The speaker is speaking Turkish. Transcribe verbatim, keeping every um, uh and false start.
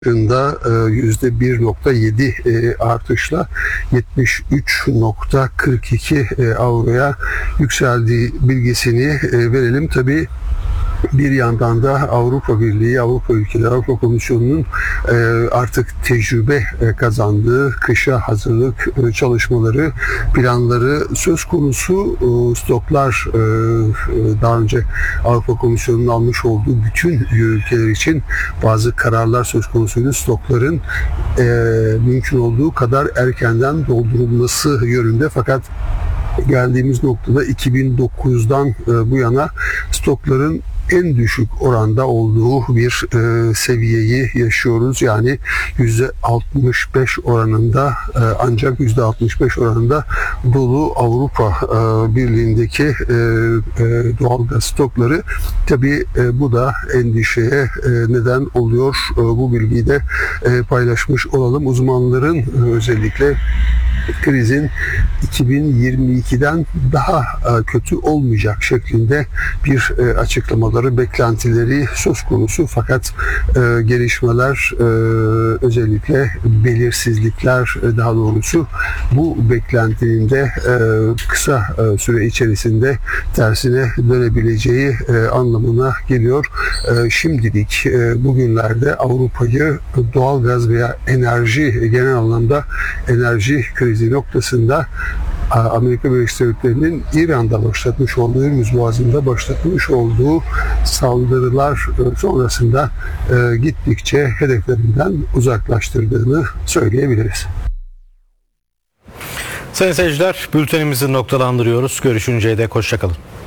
da yüzde bir nokta yedi artışla yetmiş üç nokta kırk iki avroya yükseldiği bilgisini verelim. Tabii bir yandan da Avrupa Birliği, Avrupa ülkeleri, Avrupa Komisyonu'nun artık tecrübe kazandığı kışa hazırlık çalışmaları, planları söz konusu. Stoklar daha önce Avrupa Komisyonu'nun almış olduğu bütün ülkeler için bazı kararlar söz konusuydu. Stokların mümkün olduğu kadar erkenden doldurulması yönünde, fakat geldiğimiz noktada iki bin dokuzdan bu yana stokların en düşük oranda olduğu bir e, seviyeyi yaşıyoruz. Yani yüzde altmış beş oranında e, ancak yüzde altmış beş oranında dolu Avrupa e, Birliği'ndeki e, e, doğalgaz stokları. Tabii e, bu da endişeye e, neden oluyor. E, bu bilgiyi de e, paylaşmış olalım. Uzmanların e, özellikle krizin iki bin yirmi ikiden daha kötü olmayacak şeklinde bir açıklamaları, beklentileri söz konusu. Fakat gelişmeler, özellikle belirsizlikler, daha doğrusu bu beklentinin de kısa süre içerisinde tersine dönebileceği anlamına geliyor. Şimdilik bugünlerde Avrupa'yı doğalgaz veya enerji, genel anlamda enerji krizi noktasında Amerika Birleşik Devletleri'nin İran'da başlatmış olduğu, Hürmüz Boğazı'nda başlatmış olduğu saldırılar sonrasında gittikçe hedeflerinden uzaklaştırdığını söyleyebiliriz. Sayın seyirciler, bültenimizi noktalandırıyoruz. Görüşünceye dek hoşça kalın.